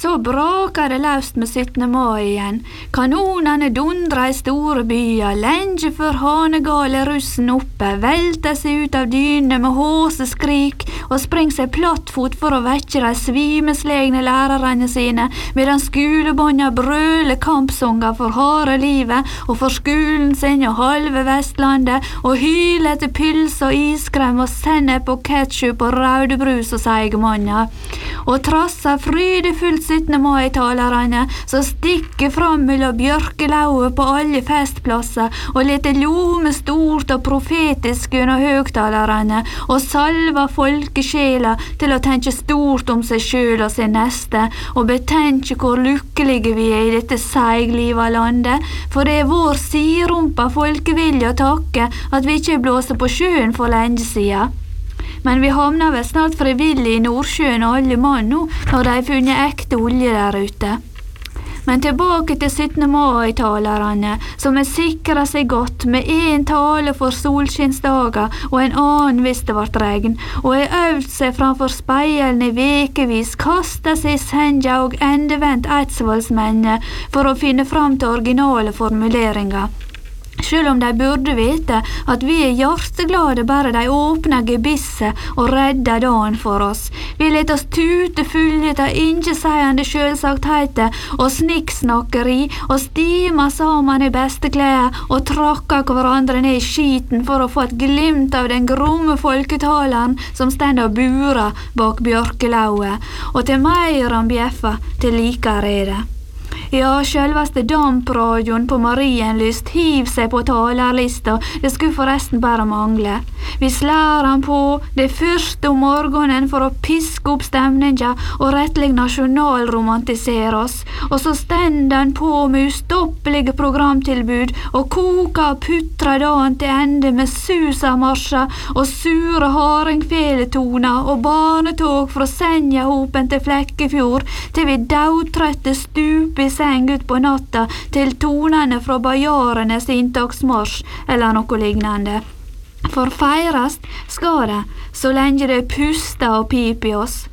Så braker det løst med 17. mai igjen. Kanonene dundrer i store byer, lenge før hanegale russen oppe, velter seg ut av dynene med håse skrik og springer seg plattfot for å vekke de svimeslegne lærerne sine, medan skolebånda brøler kampsanger for harde livet og for skolen sin og halve Vestlandet, og hyler etter pils og iskrem og sennep og ketchup og raudebrus og seigemanner. Og trasser frydefullt 17. mai-talerne som stikker fram mellom bjørkelauet på alle festplasser og leter lome stort og profetisk under høgtalerne og salver folkesjela til å tenke stort om seg sjøl og sin neste og betenke hvor lykkelige vi i dette seigliva landet, for det vår sirumpa folkevilje å takke at vi ikke blåser på sjøen for lenge siden. Men vi havner vel snart frivillig i Nordsjøen alle mann nå, når de har funnet ekte olje der ute. Men tilbake til 17. mai-talerne, som har sikret seg godt med en tale for solskinnsdager og en annen hvis det vart regn, og har øvd seg framfor speilen i vekevis, kastet seg i senga og endevendt Eidsvollsmennene for å finne fram til originale formuleringer. Selv om de burde vite at vi er hjerteglade bare de åpner gebisset og redder dagen for oss. Vi let oss tute fullet av innkjeseiende selvsagtheter og snikksnakkeri og stima sammen i beste klær og trakka hverandre ned i skiten for å få et glimt av den gromme folketaleren som stender og burer bak bjørkelauet, og til mer han bjeffa, til likere er det. Ja, selveste dampradioen på Marienlyst hiv seg på talerlista, det skulle forresten bare mangle. Vi slår han på det første om morgenen for å piske opp stemninga og rettelig nasjonalromantisere oss, og så stender han på med ustoppelige programtilbud og koker og putrer dagen til ende med susamarsjer og sure hardingfeletoner og barnetog fra Senjahopen til Flekkefjord, til vi daudtrøtte stuper i seng ut på natta til tonene fra bajarenes inntaksmarsj eller noe lignende. For feirast skal det, så lenge det puster og piper i oss.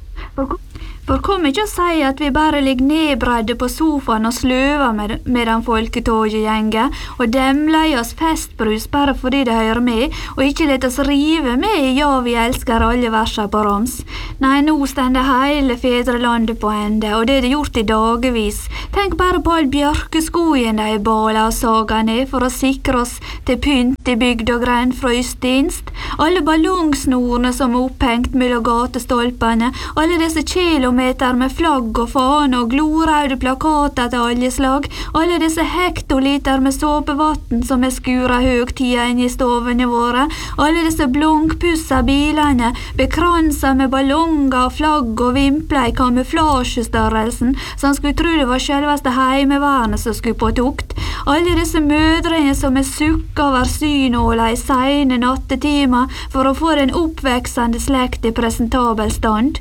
For kom ikke å si at vi bare ligger nedbredde på sofaen og sløver medan folketoget gjenger, og demler i oss festbrus bare fordi det hører med, og ikke let oss rive med i ja, vi elsker alle versa på rams. Nei, nå stender hele fedrelandet på ende, og det er det gjort i dagevis. Tenk bare på all bjørkeskogen de baler og sager ned for å sikre oss til pynt i bygd og gren fra ystinst, alle ballongsnorene som er opphengt mellom gatestolpene, alle disse kilometer med flagg og fane og gloraude plakater til alle slag, alle disse hektoliter med såpevatten som er skura høgtida inn i stovene våre, alle disse blankpussa bilene, bekranset med ballonger og flagg og vimpler i kamuflasjestørrelsen, som skulle tro det var selveste heimevernet som skulle på tukt, alle disse mødrene som er sukka over synåla i seine nattetimer for å få den oppveksende slekt i presentabel stand.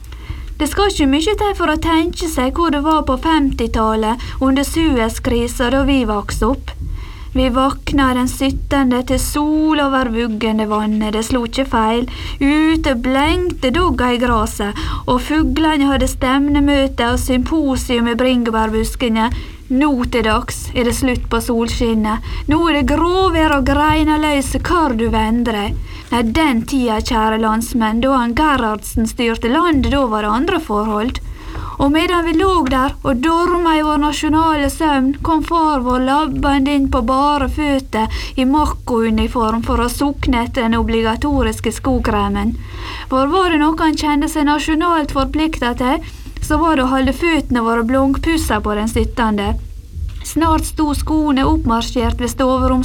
Det skal ikke mye til for å tenke seg hvor det var på 50-tallet under Suezkrisa da vi vokste opp. Vi vakna den 17. til sol over vuggende vannet, det slo ikke feil. Ute blengte dogga i graset, og fuglene hadde stemnemøte og symposium i bringebærbuskene. Nå til dags er det slutt på solskinnet. Nå er det gråvær og greinaløse hvor du vender deg. Nei, den tida, kjære landsmenn, da han Gerhardsen styrte landet, da var det andre forhold. Og medan vi lå der og dorma i vår nasjonale søvn, kom far vår labbande inn på bare føtter i makkouniform for å sukne etter den obligatoriske skokremen. For var det noe han kjente seg nasjonalt forpliktet til, så var det å holde føttene våre blankpussa på den 17. Snart sto skoene oppmarsjert ved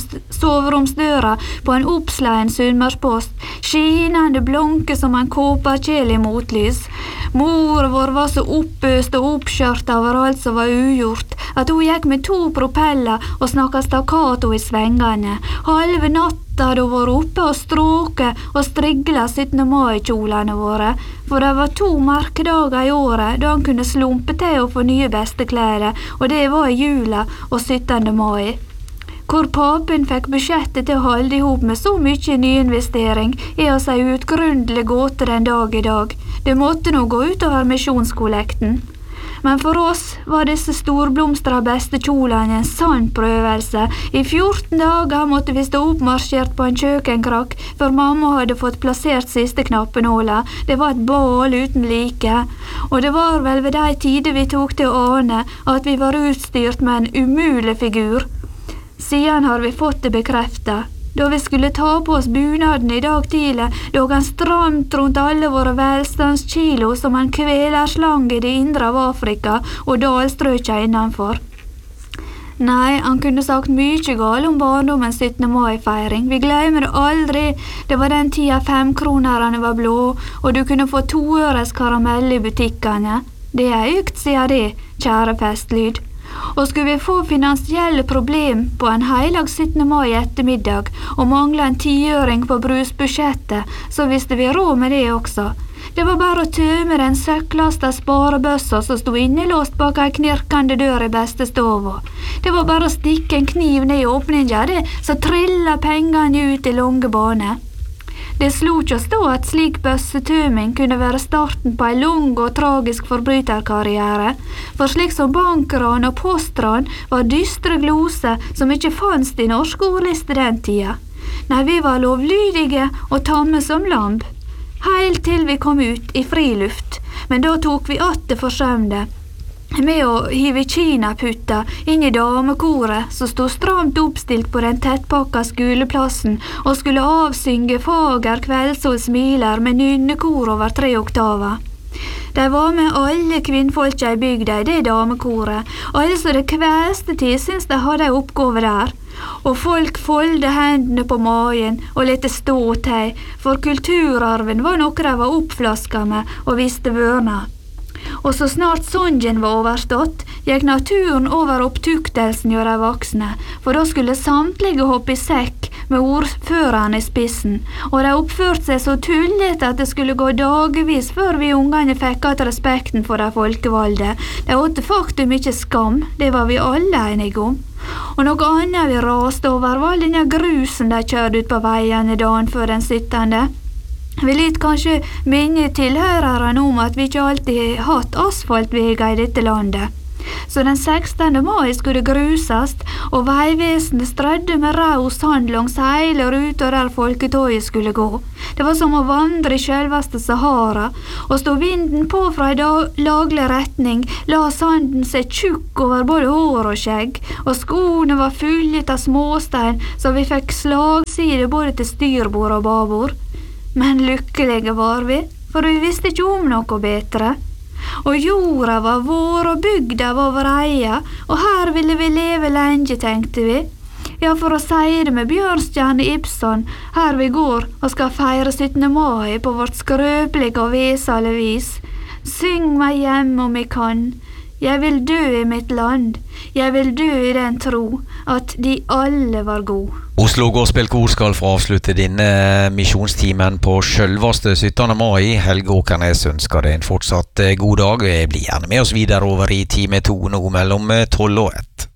soveromsdøra på en oppsleien sunnmørspost, skinende blanke som en kåperkjel i motlys. Mor vår var så oppøst og oppskjørt over alt som var ugjort, at hun gikk med 2 propeller og snakket stakkato i svengene. Halve natta hadde hun vært oppe og stråket og striglet 17. mai-kjolene våre, for det var 2 merkedager i året da han kunne slumpe til å få nye besteklæder, og det var i jula og 17. mai. Hvor papen fikk budsjettet til å holde ihop med så mye nyinvestering, er oss ei utgrunndelig gåte den dag i dag. Det måtte nå gå utover misjonskollekten. Men for oss var disse storblomstra beste kjolene en sann prøvelse. I 14 dager måtte vi stå oppmarsjert på en kjøkkenkrakk før mamma hadde fått plassert siste knappenåla. Det var et bål uten like, og det var vel ved de tider vi tok til å ane at vi var utstyrt med en umulig figur. Siden har vi fått det bekreftet. Da vi skulle ta på oss bunaden I dag tidlig, lå han stramt rundt alle våre velstandskilo som en kvelerslange I det indre av Afrika og dalstrøkja innenfor. Nei, han kunne sagt mye galt om barndommens 17. mai-feiring. Vi glemmer det aldri. Det var den tida 5-kronerne var blå, og du kunne få 2-øres karamell I butikkene. Det økt siden det, kjære festlyd. Og skulle vi få finansielle problem på en heilag 17. mai ettermiddag og mangle en 10-øring på brusbudsjettet, så visste vi råd med det også. Det var bare å tømme den søkklasta sparebøssa som stod innelåst bak ei knirkende dør I beste stova. Det var bare å stikke en kniv ned I åpninga, så trilla pengene ut I lange bane. Det slo ikke å stå at slik bøssetømming kunne være starten på en lang og tragisk forbryterkarriere, for slik som bankran og postran var dystre gloser som ikke fanns I norsk ordliste den tida. Nei, vi var lovlydige og tamme som lamb, helt til vi kom ut I friluft, men da tok vi atte forsømde, med å hive kinaputta inn I damekoret som stod stramt oppstilt på den tettpakka skoleplassen og skulle avsynge fager kveldsol smiler med nynnekor over 3 oktaver. De var med alle kvinnfolka I bygda I det damekoret, alle så det kveste til syns de hadde en oppgave der. Og folk folde hendene på magen og lette stå til, for kulturarven var noe de var oppflaska med og visste vørna. Og så snart songen var overstått, gikk naturen over opptuktelsen hjå de voksne, for da skulle samtlige hoppe I sekk med ordføreren I spissen, og de oppførte seg så tullete at det skulle gå dagevis før vi ungene fikk att respekten for de folkevalde. De åtte faktum ikke skam, det var vi alle enige om. Og noe annet vi raste over var denne grusen de kjørte ut på veiene dagen før den 17. Vi litt kanskje minne tilhøreren om at vi ikke alltid har hatt asfaltveger I dette landet. Så den 16. mai skulle det gruses, og veivesenet strødde med rau sand langs hele ruta der folketøyet skulle gå. Det var som å vandre I selveste Sahara, og stod vinden på fra en laglig retning, la sanden seg tjukk over både hår og skjegg, og skoene var fulle av småstein, så vi fikk slagside både til styrbord og babord. Men lykkelige var vi, for vi visste ikke om noe bedre. Og jorda var vår, og bygda var vår eie, og her ville vi leve lenge, tenkte vi. Ja, for å si det med Bjørnstjerne Ibsen, her vi går og skal feire 17. mai på vårt skrøpelige og vesale vis. Syng meg hjem om jeg kan. Jeg vil dø I mitt land, jeg vil dø I den tro, at de alle var god. Oslo Gospelkor skal få avslutte denne misjonstimen på selveste 17. mai. Helge Åkernes ønsker deg en fortsatt god dag. Bli gjerne med oss videre over I time 2 nå mellom 12 og 1.